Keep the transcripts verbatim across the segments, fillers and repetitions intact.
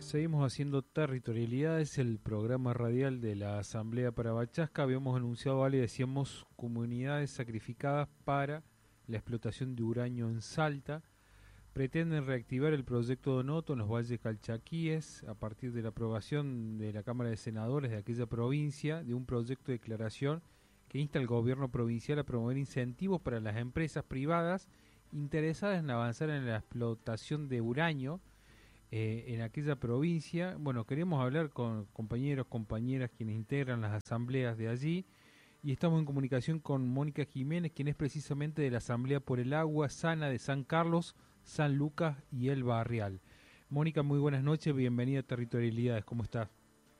Seguimos haciendo Territorialidades, el programa radial de la Asamblea para Bachasca. Habíamos anunciado, vale, decíamos comunidades sacrificadas para la explotación de uranio en Salta. Pretenden reactivar el proyecto Donoto en los valles calchaquíes a partir de la aprobación de la Cámara de Senadores de aquella provincia de un proyecto de declaración que insta al gobierno provincial a promover incentivos para las empresas privadas interesadas en avanzar en la explotación de uranio eh, en aquella provincia. Bueno, queremos hablar con compañeros, compañeras quienes integran las asambleas de allí, y estamos en comunicación con Mónica Jiménez, quien es precisamente de la Asamblea por el Agua Sana de San Carlos, San Lucas y El Barrial. Mónica, muy buenas noches, bienvenida a Territorialidades, ¿cómo estás?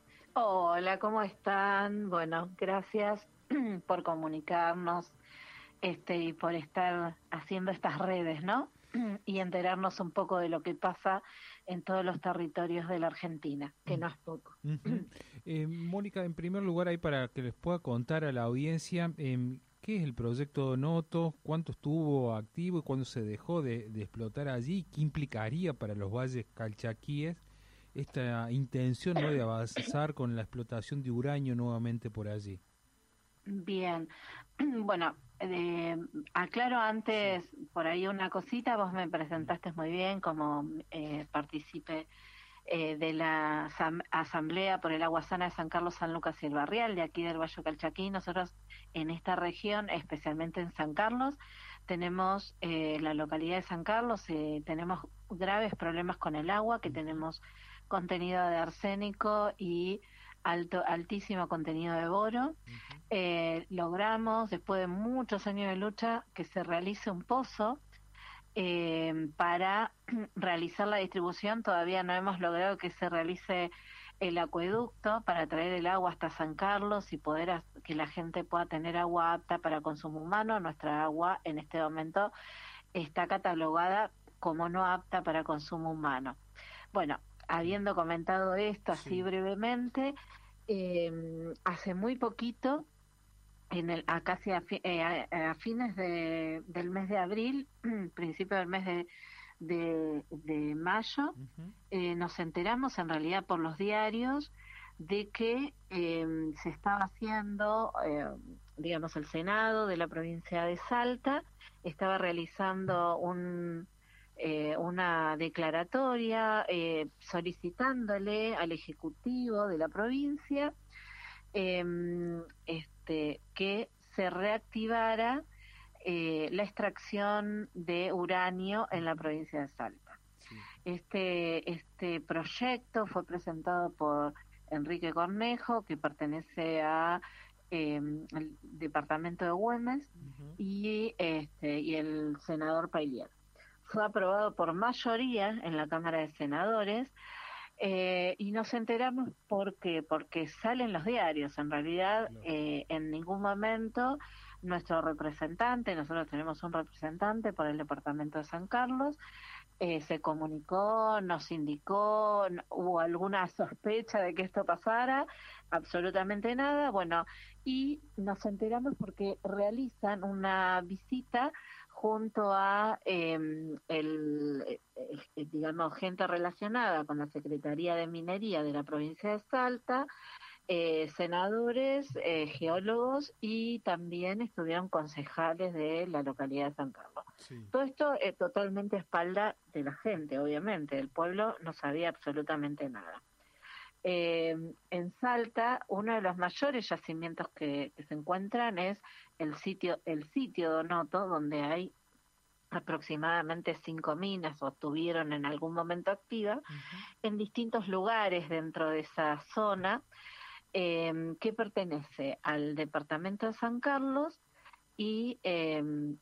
Hola, ¿cómo están? Bueno, gracias por comunicarnos este y por estar haciendo estas redes, ¿no? Y enterarnos un poco de lo que pasa en todos los territorios de la Argentina, que no es poco. Uh-huh. eh, Mónica, en primer lugar, ahí para que les pueda contar a la audiencia, eh, ¿qué es el proyecto Donoto? ¿Cuánto estuvo activo y cuándo se dejó de, de explotar allí? ¿Qué implicaría para los valles calchaquíes esta intención, ¿no?, de avanzar con la explotación de uranio nuevamente por allí? Bien, bueno, eh, aclaro antes sí. Por ahí una cosita. Vos me presentaste muy bien como eh, partícipe eh, de la asam- Asamblea por el Agua Sana de San Carlos, San Lucas y El Barrial, de aquí del Valle Calchaquí. Nosotros en esta región, especialmente en San Carlos, tenemos eh, la localidad de San Carlos, eh, tenemos graves problemas con el agua, que tenemos contenido de arsénico y alto altísimo contenido de boro. Uh-huh. Eh, logramos, después de muchos años de lucha, que se realice un pozo eh, para realizar la distribución. Todavía no hemos logrado que se realice el acueducto para traer el agua hasta San Carlos y poder a, que la gente pueda tener agua apta para consumo humano. Nuestra agua en este momento está catalogada como no apta para consumo humano. Bueno, habiendo comentado esto así sí. brevemente, eh, hace muy poquito, en el, a casi a, fi, eh, a, a fines de, del mes de abril, principio del mes de, de, de mayo, uh-huh. eh, nos enteramos en realidad por los diarios de que eh, se estaba haciendo, eh, digamos, el Senado de la provincia de Salta estaba realizando un... Eh, una declaratoria eh, solicitándole al Ejecutivo de la provincia eh, este, que se reactivara eh, la extracción de uranio en la provincia de Salta. Sí. Este, este proyecto fue presentado por Enrique Cornejo, que pertenece a eh, el departamento de Güemes, uh-huh. y, este, y el senador Pailier. Fue aprobado por mayoría en la Cámara de Senadores eh, y nos enteramos porque porque salen los diarios. En realidad, no. eh, en ningún momento nuestro representante, nosotros tenemos un representante por el departamento de San Carlos, eh, se comunicó, nos indicó, no, hubo alguna sospecha de que esto pasara, absolutamente nada. Bueno, y nos enteramos porque realizan una visita junto a eh, el, eh, digamos, gente relacionada con la Secretaría de Minería de la provincia de Salta, eh, senadores, eh, geólogos, y también estuvieron concejales de la localidad de San Carlos. Sí. Todo esto es eh, totalmente a espalda de la gente, obviamente. El pueblo no sabía absolutamente nada. Eh, en Salta, uno de los mayores yacimientos que, que se encuentran es el sitio el sitio Donoto, donde hay aproximadamente cinco minas, o tuvieron en algún momento activa, uh-huh. en distintos lugares dentro de esa zona, eh, que pertenece al departamento de San Carlos y, eh,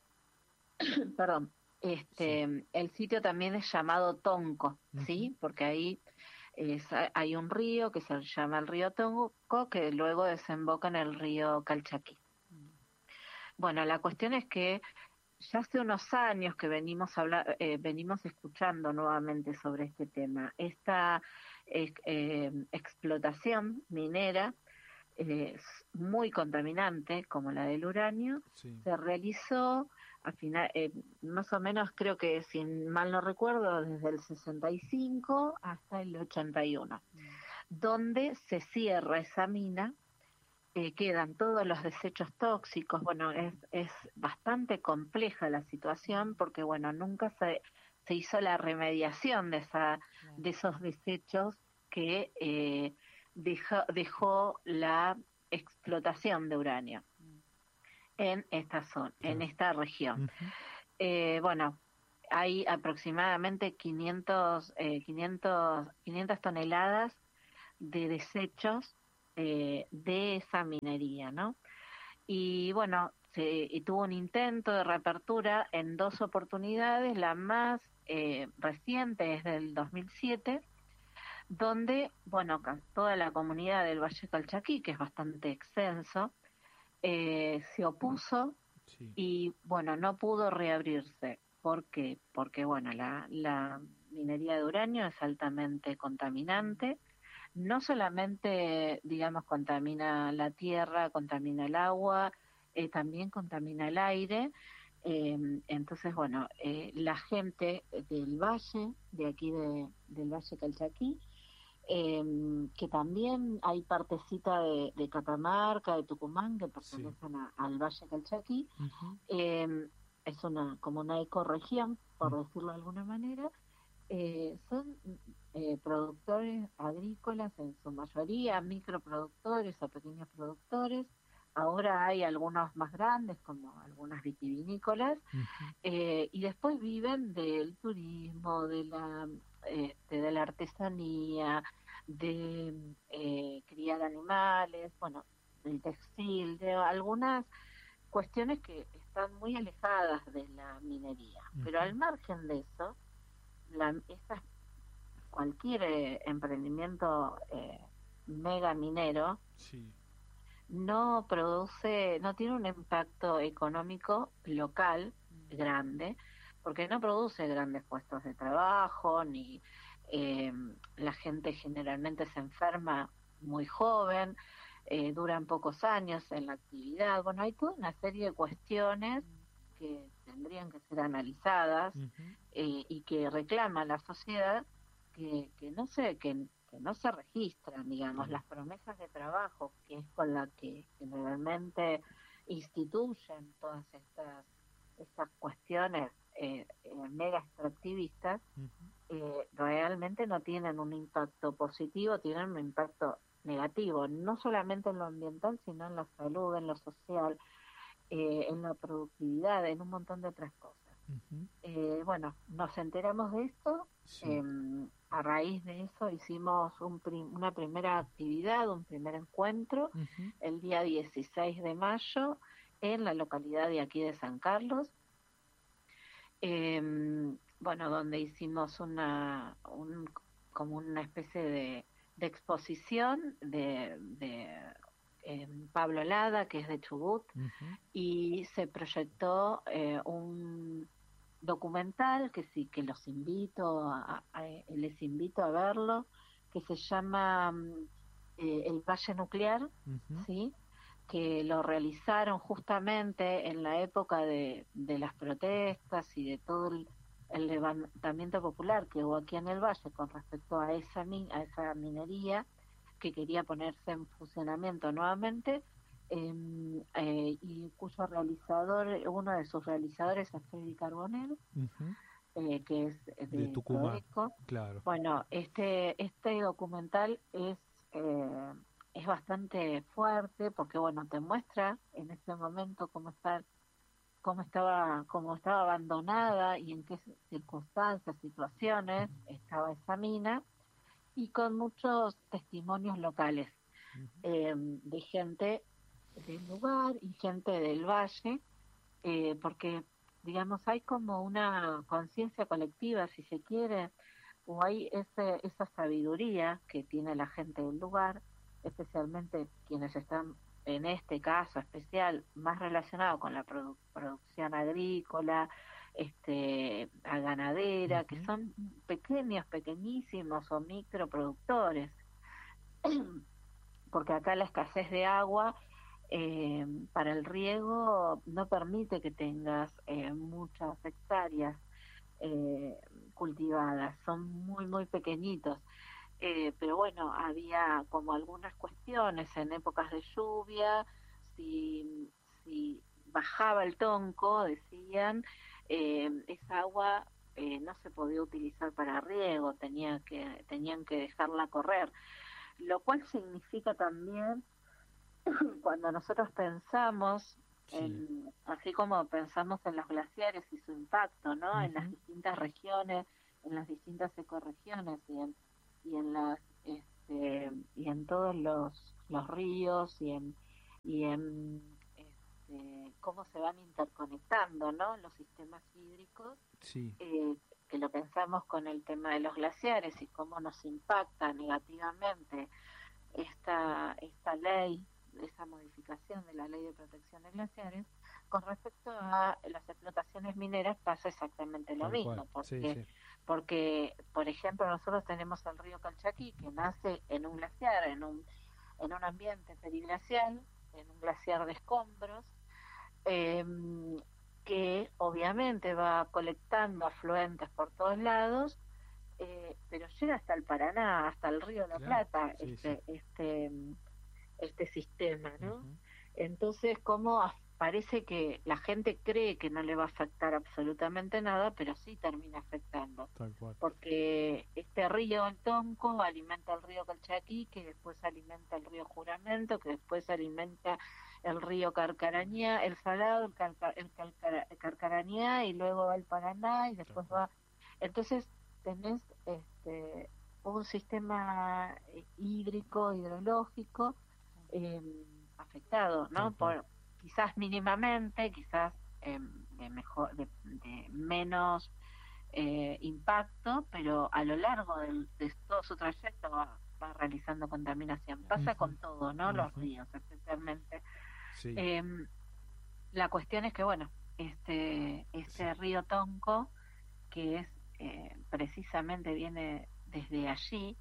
perdón, este sí. El sitio también es llamado Tonco, uh-huh. ¿sí? Porque ahí Es, hay un río que se llama el río Tonco, que luego desemboca en el río Calchaquí. Bueno, la cuestión es que ya hace unos años que venimos habla, eh, venimos escuchando nuevamente sobre este tema. Esta eh, eh, explotación minera eh, muy contaminante, como la del uranio, sí. se realizó al final, eh, más o menos creo que, si mal no recuerdo, desde el sesenta y cinco hasta el ochenta y uno, mm. donde se cierra esa mina. Eh, quedan todos los desechos tóxicos. Bueno, es, es bastante compleja la situación porque, bueno, nunca se, se hizo la remediación de, esa, de esos desechos que eh, dejó, dejó la explotación de uranio en esta zona, en esta región. Uh-huh. Eh, bueno, hay aproximadamente quinientos, eh, quinientos, quinientas toneladas de desechos Eh, de esa minería, ¿no? Y bueno, se y tuvo un intento de reapertura en dos oportunidades. La más eh, reciente es del dos mil siete, donde, bueno, toda la comunidad del Valle Calchaquí, que es bastante extenso, eh, se opuso, sí. Y bueno, no pudo reabrirse. ¿Por qué? Porque, bueno, la, la minería de uranio es altamente contaminante. No solamente, digamos, contamina la tierra, contamina el agua, eh, también contamina el aire. Eh, entonces, bueno, eh, la gente del valle, de aquí de, del Valle Calchaquí, eh, que también hay partecita de, de Catamarca, de Tucumán, que pertenecen sí. a, al Valle Calchaquí, uh-huh. eh, es una como una ecorregión, por uh-huh. decirlo de alguna manera. Eh, son eh, productores agrícolas en su mayoría, microproductores o pequeños productores. Ahora hay algunos más grandes, como algunas vitivinícolas, uh-huh. eh, y después viven del turismo, de la eh, de la artesanía, de eh, criar animales, bueno, del textil, de algunas cuestiones que están muy alejadas de la minería. Uh-huh. Pero al margen de eso, La, esta, cualquier eh, emprendimiento eh, mega minero sí. no produce, no tiene un impacto económico local mm. grande, porque no produce grandes puestos de trabajo, ni eh, la gente generalmente se enferma muy joven, eh, duran pocos años en la actividad. Bueno, hay toda una serie de cuestiones que tendrían que ser analizadas uh-huh. eh, y que reclama la sociedad que, que no se que, que no se registran, digamos, uh-huh. las promesas de trabajo, que es con la que generalmente instituyen todas estas estas cuestiones eh, eh, mega extractivistas, uh-huh. eh, realmente no tienen un impacto positivo, tienen un impacto negativo, no solamente en lo ambiental, sino en la salud, en lo social, Eh, en la productividad, en un montón de otras cosas. Uh-huh. Eh, bueno, nos enteramos de esto, sí. eh, a raíz de eso hicimos un prim- una primera actividad, un primer encuentro, uh-huh. el día dieciséis de mayo, en la localidad de aquí de San Carlos, eh, bueno, donde hicimos una un, como una especie de, de exposición de... de Eh, Pablo Lada, que es de Chubut, uh-huh. y se proyectó eh, un documental que sí que los invito a, a, les invito a verlo, que se llama eh, El Valle Nuclear, uh-huh. sí, que lo realizaron justamente en la época de, de las protestas y de todo el, el levantamiento popular que hubo aquí en el valle con respecto a esa min, a esa minería que quería ponerse en funcionamiento nuevamente, eh, eh, y cuyo realizador, uno de sus realizadores es Freddy Carbonell, uh-huh. eh, que es de, de Tucumán, Prodeco. Claro. Bueno, este este documental es eh, es bastante fuerte porque, bueno, te muestra en ese momento cómo está cómo estaba cómo estaba abandonada y en qué circunstancias, situaciones estaba esa mina, y con muchos testimonios locales, uh-huh. eh, de gente del lugar y gente del valle, eh, porque, digamos, hay como una conciencia colectiva, si se quiere, o hay ese, esa sabiduría que tiene la gente del lugar, especialmente quienes están, en este caso especial, más relacionados con la produ- producción agrícola, este a ganadera, uh-huh. que son pequeños, pequeñísimos o microproductores, porque acá la escasez de agua eh, para el riego no permite que tengas eh, muchas hectáreas eh, cultivadas, son muy, muy pequeñitos. Eh, pero bueno, había como algunas cuestiones en épocas de lluvia, si, si bajaba el tonco, decían, eh, esa agua eh, no se podía utilizar para riego, tenía que, tenían que dejarla correr, lo cual significa también, cuando nosotros pensamos, Sí. en, así como pensamos en los glaciares y su impacto, ¿no? En las Ujú. distintas regiones, en las distintas ecorregiones y en, y en las este, y en todos los, los ríos y en y en este, cómo se van interconectando, ¿no? Los sistemas hídricos, Sí, eh, que lo pensamos con el tema de los glaciares y cómo nos impacta negativamente esta, esta ley, esa modificación de la ley de protección de glaciares, con respecto a las explotaciones mineras pasa exactamente lo tal cual. mismo, Sí, porque, sí. porque por ejemplo, nosotros tenemos el río Calchaquí, que nace en un glaciar, en un, en un ambiente periglacial, en un glaciar de escombros, eh, que obviamente va colectando afluentes por todos lados, eh, pero llega hasta el Paraná, hasta el río de la Claro. Plata, Sí, sí. este, este, este sistema, ¿no? Ujú. Entonces, como parece que la gente cree que no le va a afectar absolutamente nada, pero sí termina afectando, Tal cual. porque este río, el Tonco, alimenta el río Calchaquí, que después alimenta el río Juramento, que después alimenta el río Carcarañá, el Salado, el, Carca, el, Calcara, el Carcarañá, y luego va el Paraná, y Tal después cual. va... Entonces, tenés este, un sistema eh, hídrico, hidrológico, eh, afectado, Tal ¿no? cual. Por quizás mínimamente, quizás eh, de mejor, de, de menos eh, impacto, pero a lo largo del, de todo su trayecto va, va realizando contaminación. Pasa Ujú. con todo, ¿no? Los Ujú. ríos, especialmente. Sí, Eh, la cuestión es que, bueno, este, sí. este río Tonco, que es eh, precisamente viene desde allí,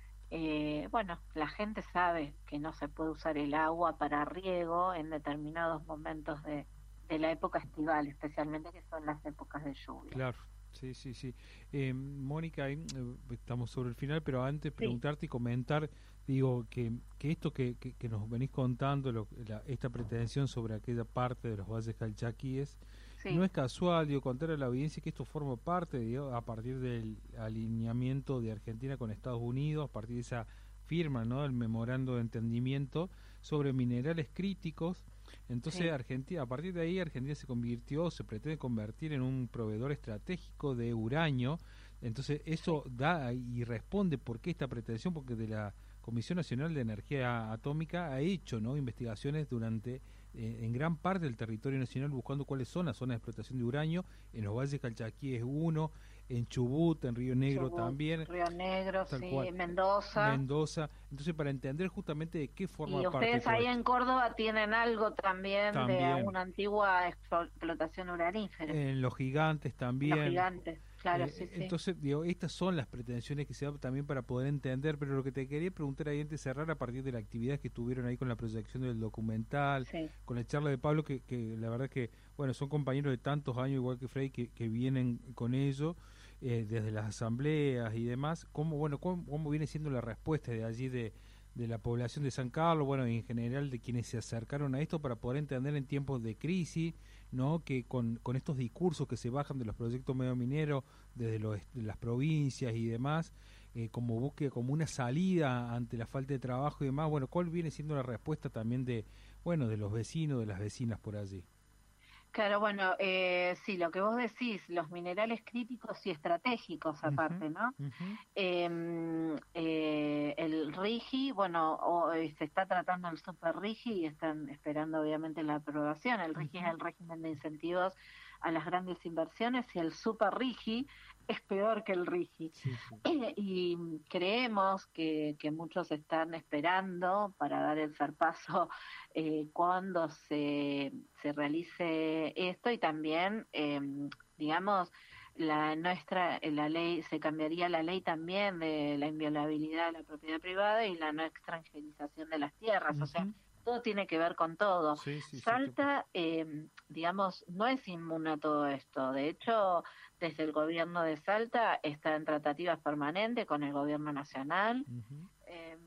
eh, bueno, la gente sabe que no se puede usar el agua para riego en determinados momentos de, de la época estival, especialmente que son las épocas de lluvia. Claro, sí, sí, sí. Eh, Mónica, ahí, eh, estamos sobre el final, pero antes Sí, preguntarte y comentar, digo, que, que esto que, que, que nos venís contando, lo- la- esta pretensión sobre aquella parte de los valles calchaquíes, no sí, es casual, digo, contar a la audiencia que esto forma parte, digo, a partir del alineamiento de Argentina con Estados Unidos, a partir de esa firma, ¿no?, el memorando de entendimiento sobre minerales críticos. Entonces, sí, Argentina, a partir de ahí, Argentina se convirtió, se pretende convertir en un proveedor estratégico de uranio. Entonces, sí. eso da y responde por qué esta pretensión, porque de la Comisión Nacional de Energía Atómica ha hecho, ¿no?, investigaciones durante eh, en gran parte del territorio nacional buscando cuáles son las zonas de explotación de uranio. En los valles Calchaquí es uno, en Chubut, en Río Negro Chubut, también, Río Negro, tal sí, cual. Mendoza. Mendoza. Entonces, para entender justamente de qué forma Y parte ustedes todo ahí esto. en Córdoba tienen algo también de También una antigua explotación uranífera, en los gigantes en los también. gigantes, claro, sí, Eh, sí, entonces, digo, estas son las pretensiones que se dan también para poder entender, pero lo que te quería preguntar ahí antes de cerrar, a partir de la actividad que tuvieron ahí con la proyección del documental, sí, con la charla de Pablo, que, que la verdad que, bueno, son compañeros de tantos años, igual que Frey, que, que vienen con ello, eh, desde las asambleas y demás, cómo, bueno, cómo, cómo viene siendo la respuesta de allí de, de la población de San Carlos, bueno, y en general de quienes se acercaron a esto para poder entender en tiempos de crisis, ¿no?, que con, con estos discursos que se bajan de los proyectos medio mineros desde los, de las provincias y demás, eh, como busque como una salida ante la falta de trabajo y demás, bueno, ¿cuál viene siendo la respuesta también de, bueno, de los vecinos, de las vecinas por allí? claro, bueno, eh, sí, lo que vos decís, los minerales críticos y estratégicos Ujú, aparte, ¿no? ujú, Eh, eh, el RIGI, bueno, o, eh, se está tratando el Super RIGI y están esperando obviamente la aprobación. El RIGI es ujú. el régimen de incentivos a las grandes inversiones y el Super RIGI es peor que el RIGI. Sí, sí. Y creemos que, que muchos están esperando para dar el zarpazo eh, cuando se, se realice esto y también, eh, digamos, la nuestra la ley se cambiaría la ley también de la inviolabilidad de la propiedad privada y la no extranjerización de las tierras, o sea, Ujú. todo tiene que ver con todo. Sí, sí, sí, Salta, eh, digamos, no es inmune a todo esto. De hecho, desde el gobierno de Salta está en tratativas permanentes con el gobierno nacional. uh-huh. Eh,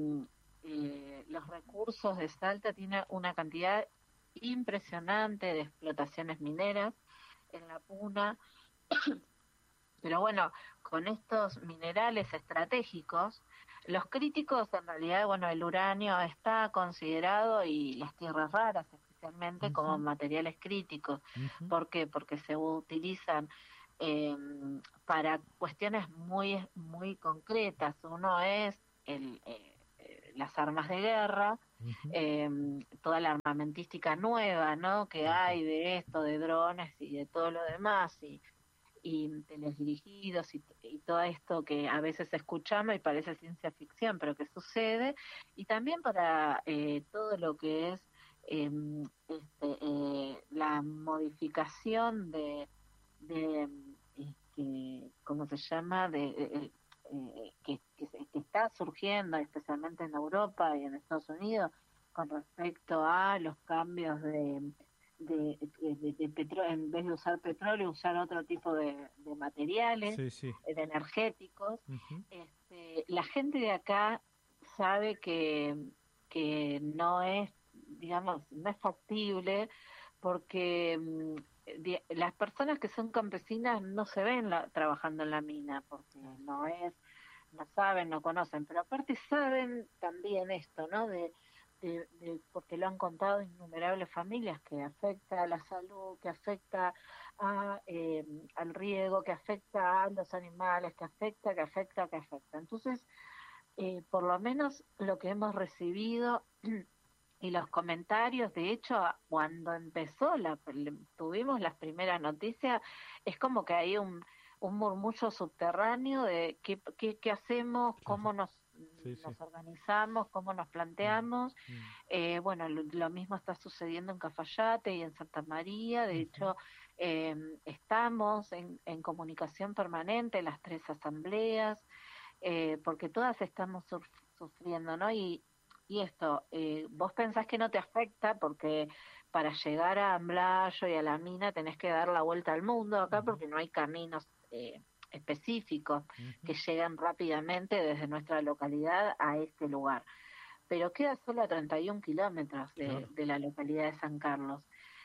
eh, los recursos de Salta tienen una cantidad impresionante de explotaciones mineras en la puna. Pero bueno, con estos minerales estratégicos, los críticos en realidad, bueno, el uranio está considerado y las tierras raras especialmente uh-huh. como materiales críticos. Uh-huh. ¿Por qué? Porque se utilizan eh, para cuestiones muy muy concretas. Uno es el, eh, las armas de guerra, uh-huh. eh, toda la armamentística nueva, ¿no? Que uh-huh. hay de esto, de drones y de todo lo demás, y y teledirigidos y, y todo esto que a veces escuchamos y parece ciencia ficción, pero que sucede, y también para eh, todo lo que es eh, este, eh, la modificación de, de este, ¿cómo se llama? de eh, eh, que, que, que está surgiendo especialmente en Europa y en Estados Unidos con respecto a los cambios de De, de, de petróleo, en vez de usar petróleo, usar otro tipo de, de materiales, sí, sí. de energéticos. Uh-huh. Este, la gente de acá sabe que, que no es, digamos, no es factible, porque de, las personas que son campesinas no se ven la, trabajando en la mina, porque no es, no saben, no conocen, pero aparte saben también esto, ¿no? De De, de, porque lo han contado innumerables familias, que afecta a la salud, que afecta a, eh, al riego, que afecta a los animales, que afecta, que afecta, que afecta. Entonces, eh, por lo menos lo que hemos recibido y los comentarios, de hecho, cuando empezó, la, tuvimos las primeras noticias, es como que hay un, un murmullo subterráneo de qué, qué, qué hacemos, cómo nos Sí, nos sí. organizamos, cómo nos planteamos. Mm. Eh, bueno, lo, lo mismo está sucediendo en Cafayate y en Santa María. De uh-huh. hecho, eh, estamos en, en comunicación permanente, las tres asambleas, eh, porque todas estamos sur- sufriendo, ¿no? Y, y esto, eh, vos pensás que no te afecta porque para llegar a Amblayo y a la mina tenés que dar la vuelta al mundo acá uh-huh. porque no hay caminos eh, específicos uh-huh. que llegan rápidamente desde nuestra localidad a este lugar. Pero queda solo a treinta y un kilómetros de, claro. de la localidad de San Carlos.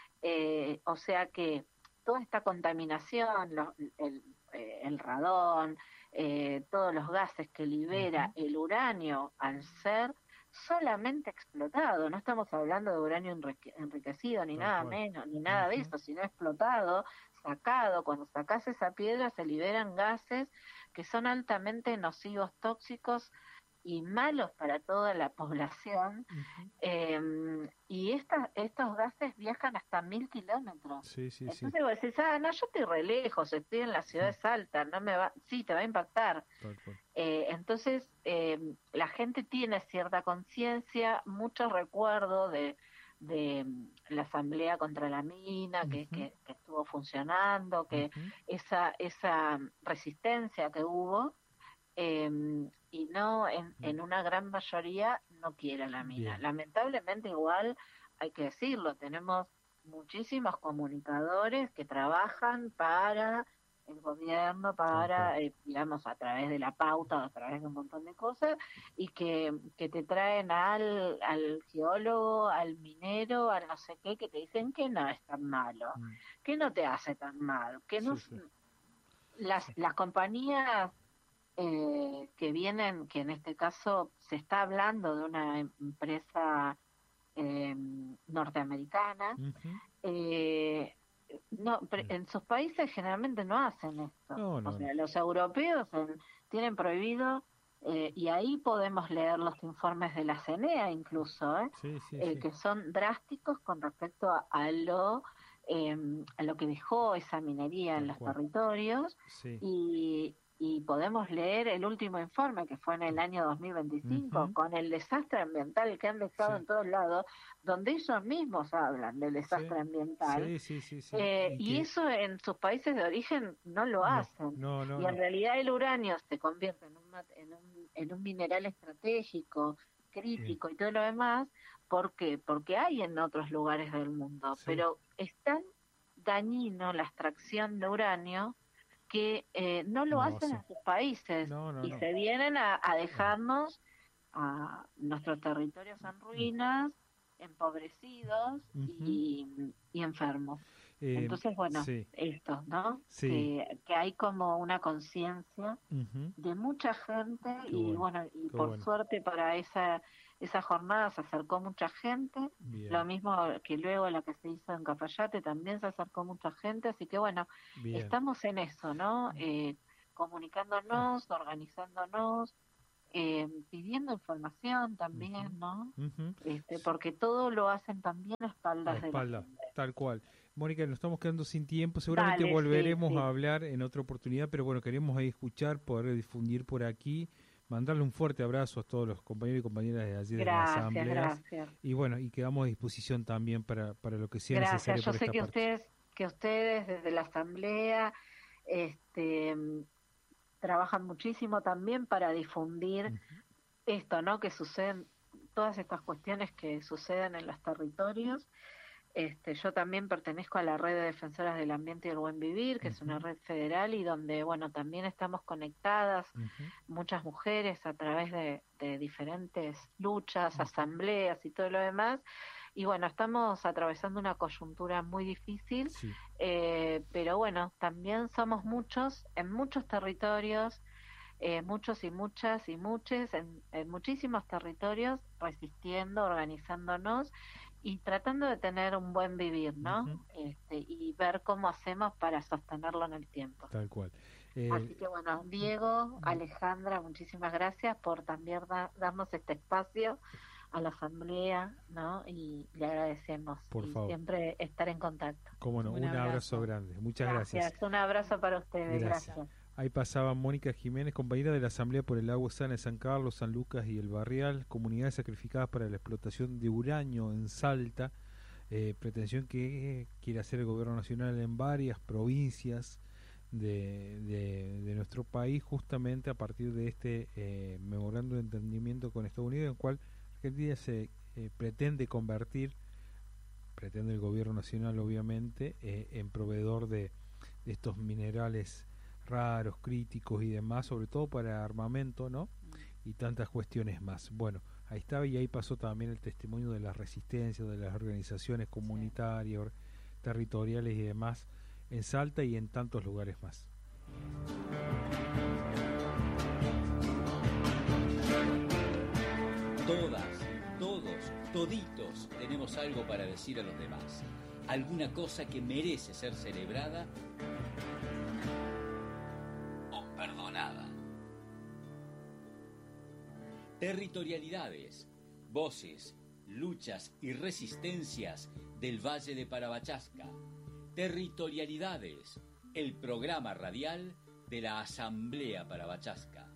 Eh, o sea que toda esta contaminación, lo, el, el radón, eh, todos los gases que libera uh-huh. el uranio al ser solamente explotado, no estamos hablando de uranio enrique- enriquecido ni Tal nada cual. menos, ni nada uh-huh. de eso, sino explotado, sacado. Cuando sacás esa piedra se liberan gases que son altamente nocivos, tóxicos y malos para toda la población. Uh-huh. eh, y esta, estos gases viajan hasta mil kilómetros. Sí, sí, Entonces sí. vos decís, ah, no, yo estoy re lejos, estoy en la ciudad de Salta, no me va, sí, te va a impactar. Eh, entonces eh, la gente tiene cierta conciencia, mucho recuerdo de de la asamblea contra la mina que, uh-huh. que, que estuvo funcionando, que uh-huh. esa esa resistencia que hubo eh, y no en, en una gran mayoría no quiere la mina. Bien. Lamentablemente igual hay que decirlo, tenemos muchísimos comunicadores que trabajan para el gobierno, para, okay. eh, digamos, a través de la pauta, a través de un montón de cosas, y que, que te traen al, al geólogo, al minero, al no sé qué, que te dicen que no es tan malo, mm. que no te hace tan mal, que no... Sí, sí. Las, sí. las compañías eh, que vienen, que en este caso se está hablando de una empresa eh, norteamericana, uh-huh. eh, no, en sus países generalmente no hacen esto. No, no, o sea, los europeos en, tienen prohibido, eh, y ahí podemos leer los informes de la C E N E A incluso, ¿eh? Sí, sí, eh, sí. que son drásticos con respecto a, a lo eh, a lo que dejó esa minería Tal en los cual. territorios, sí. y, y podemos leer el último informe que fue en el año dos mil veinticinco uh-huh. con el desastre ambiental que han dejado sí. en todos lados, donde ellos mismos hablan del desastre sí. ambiental sí, sí, sí, sí. Eh, y, y que... eso en sus países de origen no lo no, hacen no, no, y en no. realidad el uranio se convierte en un, en un, en un mineral estratégico, crítico sí. y todo lo demás ¿Por qué? Porque hay en otros lugares del mundo, Sí. pero es tan dañino la extracción de uranio que eh, no lo No hacen hace. en sus países No, no, y no. se vienen a, a dejarnos a nuestros territorios en ruinas, empobrecidos Ujú. y, y enfermos. Eh, Entonces, bueno, sí, esto, ¿no? sí. Que, que hay como una conciencia Ujú. de mucha gente Qué y bueno, bueno, y qué por bueno. suerte para esa esa jornada se acercó mucha gente, Bien, lo mismo que luego la que se hizo en Cafayate también se acercó mucha gente, así que bueno, bien. estamos en eso, ¿no? Eh, comunicándonos, organizándonos, eh, pidiendo información también, Ujú, ¿no? ujú. Este, porque todo lo hacen también a A espaldas de la espalda, gente. tal cual. Mónica, nos estamos quedando sin tiempo. Seguramente Dale, sí, volveremos sí. a hablar en otra oportunidad, pero bueno, queremos ahí escuchar, poder difundir por aquí, mandarle un fuerte abrazo a todos los compañeros y compañeras de allí de las Gracias, asambleas. gracias. Y bueno, y quedamos a disposición también para, para lo que sea necesario Gracias. Yo por sé esta que parte. ustedes, que ustedes desde la asamblea, este, trabajan muchísimo también para difundir Ujú, esto, ¿no? Que suceden, todas estas cuestiones que suceden en los territorios. Este, yo también pertenezco a la red de defensoras del ambiente y el buen vivir, que es una ujú, red federal y donde, bueno, también estamos conectadas ujú, muchas mujeres a través de, de diferentes luchas, ujú. asambleas y todo lo demás. Y bueno, estamos atravesando una coyuntura muy difícil, Sí, eh, pero bueno, también somos muchos en muchos territorios, eh, muchos y muchas y muchos en, en muchísimos territorios, resistiendo, organizándonos y tratando de tener un buen vivir, ¿no? ujú, Este, y ver cómo hacemos para sostenerlo en el tiempo. tal cual. Así Eh, que bueno, Diego, Alejandra, muchísimas gracias por también da- darnos este espacio a la asamblea, ¿no? Y le agradecemos por y favor, siempre estar en contacto. cómo no, Un un abrazo abrazo. grande. Muchas gracias. Gracias, un abrazo para ustedes, Gracias. gracias. Ahí pasaba Mónica Jiménez, compañera de la Asamblea por el Agua Sana de San Carlos, San Lucas y El Barrial, comunidades sacrificadas para la explotación de uranio en Salta, eh, pretensión que quiere hacer el gobierno nacional en varias provincias de, de, de nuestro país, justamente a partir de este eh, memorando de entendimiento con Estados Unidos, en el cual Argentina se eh, pretende convertir, pretende el gobierno nacional obviamente, eh, en proveedor de, de estos minerales raros, críticos y demás, sobre todo para armamento, ¿no? Y tantas cuestiones más. Bueno, ahí estaba y ahí pasó también el testimonio de la resistencia, de las organizaciones comunitarias, or- territoriales y demás en Salta y en tantos lugares más. Todas, todos, toditos tenemos algo para decir a los demás. Alguna cosa que merece ser celebrada o perdonada. Territorialidades, voces, luchas y resistencias del Valle de Parabachasca. Territorialidades, el programa radial de la Asamblea Parabachasca.